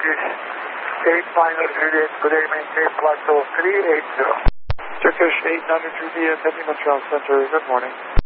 Turkish 8 minus Juliet, good day, maintain flight level 380. Turkish 8 Juliet, Heavy Montreal Center, good morning.